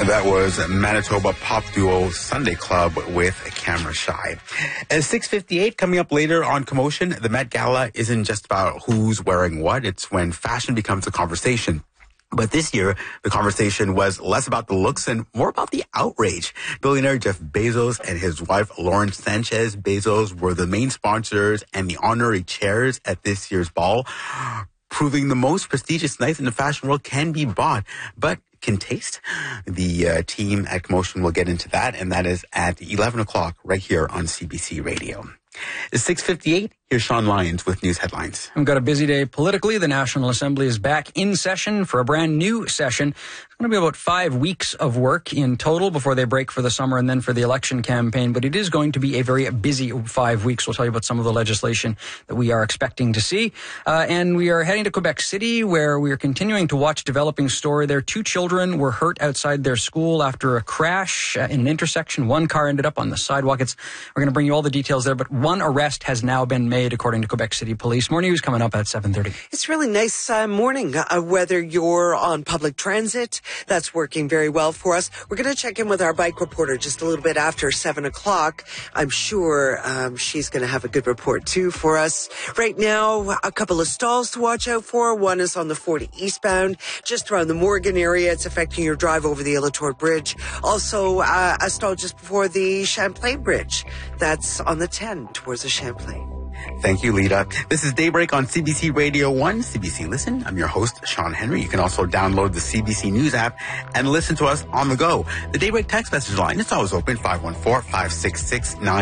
That was Manitoba pop duo Sunday Club with Camera Shy. At 6:58, coming up later on Commotion, the Met Gala isn't just about who's wearing what. It's when fashion becomes a conversation. But this year, the conversation was less about the looks and more about the outrage. Billionaire Jeff Bezos and his wife, Lauren Sanchez Bezos, were the main sponsors and the honorary chairs at this year's ball, proving the most prestigious nights in the fashion world can be bought, but can taste. The team at Commotion will get into that, and that is at 11 o'clock right here on CBC Radio. It's 6:58. Here's Sean Lyons with news headlines. We've got a busy day politically. The National Assembly is back in session for a brand new session. It's going to be about 5 weeks of work in total before they break for the summer and then for the election campaign. But it is going to be a very busy 5 weeks. We'll tell you about some of the legislation that we are expecting to see. And we are heading to Quebec City, where we are continuing to watch developing story there. 2 children were hurt outside their school after a crash in an intersection. 1 car ended up on the sidewalk. We're going to bring you all the details there, but 1 arrest has now been made, according to Quebec City Police. More news coming up at 7:30. It's really nice morning. Whether you're on public transit, that's working very well for us. We're going to check in with our bike reporter just a little bit after 7 o'clock. I'm sure she's going to have a good report too for us. Right now, a couple of stalls to watch out for. One is on the 40 eastbound, just around the Morgan area. It's affecting your drive over the Illitour Bridge. Also, a stall just before the Champlain Bridge. That's on the 10 towards the Champlain. Thank you, Lita. This is Daybreak on CBC Radio 1, CBC Listen. I'm your host, Sean Henry. You can also download the CBC News app and listen to us on the go. The Daybreak text message line is always open, 514-566-9.